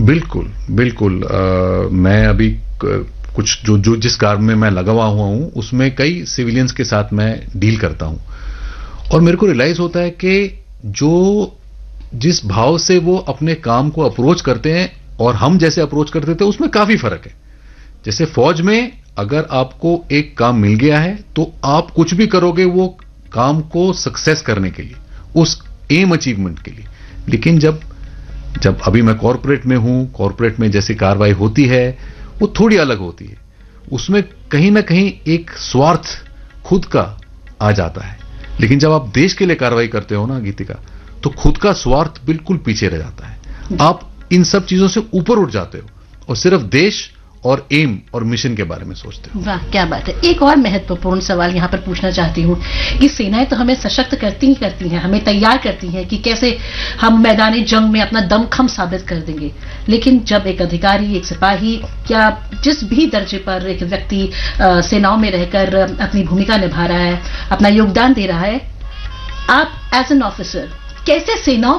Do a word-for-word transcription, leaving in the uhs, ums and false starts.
बिल्कुल बिल्कुल। आ, मैं अभी कुछ जो जो जिस काम में मैं लगा हुआ हूं उसमें कई सिविलियंस के साथ मैं डील करता हूं और मेरे को रियलाइज होता है कि जो जिस भाव से वो अपने काम को अप्रोच करते हैं और हम जैसे अप्रोच करते थे उसमें काफी फर्क है। जैसे फौज में अगर आपको एक काम मिल गया है तो आप कुछ भी करोगे वो काम को सक्सेस करने के लिए, उस एम अचीवमेंट के लिए। लेकिन जब जब अभी मैं कॉर्पोरेट में हूं, कॉर्पोरेट में जैसी कार्रवाई होती है वो थोड़ी अलग होती है। उसमें कहीं ना कहीं एक स्वार्थ खुद का आ जाता है। लेकिन जब आप देश के लिए कार्रवाई करते हो ना गीतिका, तो खुद का स्वार्थ बिल्कुल पीछे रह जाता है। आप इन सब चीजों से ऊपर उठ जाते हो और सिर्फ देश और एम और मिशन के बारे में सोचते हो। वाह, क्या बात है। एक और महत्वपूर्ण सवाल यहाँ पर पूछना चाहती हूँ कि सेनाएं तो हमें सशक्त करती ही करती हैं, हमें तैयार करती हैं कि कैसे हम मैदानी जंग में अपना दमखम साबित कर देंगे। लेकिन जब एक अधिकारी, एक सिपाही या जिस भी दर्जे पर एक व्यक्ति सेनाओं में रहकर अपनी भूमिका निभा रहा है, अपना योगदान दे रहा है, आप एज एन ऑफिसर कैसे सेनाओं